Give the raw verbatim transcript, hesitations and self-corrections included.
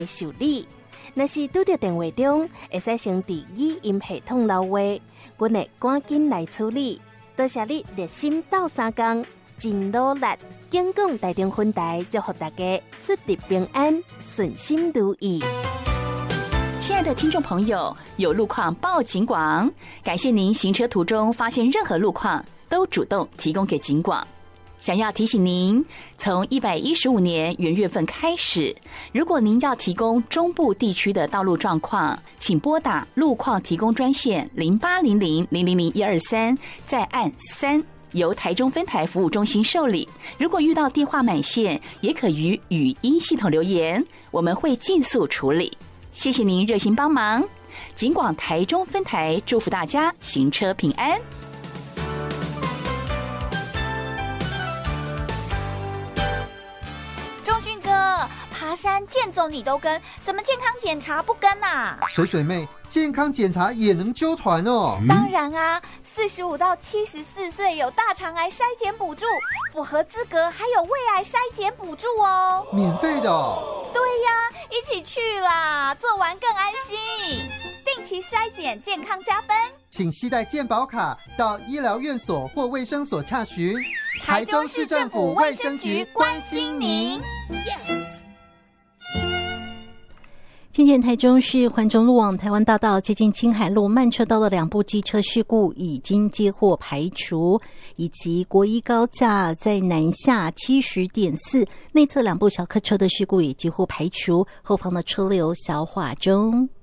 受理。若是拄到电话中，会使先伫语音系统留话，阮会赶紧来处理。多谢你热心斗相共，真努力。警广台中分台祝福大家出入平安，顺心如意。 亲爱的听众朋友，有路况报警广，感谢您行车途中发现任何路况都主动提供给警广。想要提醒您，从一百一十五年元月份开始，如果您要提供中部地区的道路状况，请拨打路况提供专线零八零零零零零一二三，再按三，由台中分台服务中心受理。如果遇到电话满线，也可于语音系统留言，我们会尽速处理。谢谢您热心帮忙，警广台中分台祝福大家行车平安。 爬山健走你都跟，怎么健康检查不跟啊？ 水水妹，健康检查也能揪团哦。 当然啊，四十五到七十四岁有大肠癌筛检补助，符合资格还有胃癌筛检补助哦， 免费的哦。 对呀，一起去啦，做完更安心。定期筛检，健康加分。 请携带健保卡到医疗院所或卫生所洽询。 台中市政府卫生局关心您。Yes。 今天台中市环中路往台湾大道接近青海路慢车道的两部机车事故已经接获排除，以及国一高架在南下 七十点四 内侧两部小客车的事故也几乎排除，后方的车流消化中。